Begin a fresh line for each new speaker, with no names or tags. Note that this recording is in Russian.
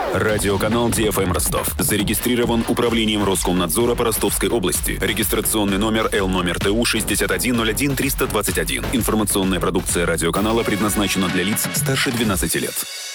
Радиоканал ДФМ Ростов. Зарегистрирован управлением Роскомнадзора по Ростовской области. Регистрационный номер Л-ТУ 6101321. Информационная продукция радиоканала предназначена для лиц старше 12 лет.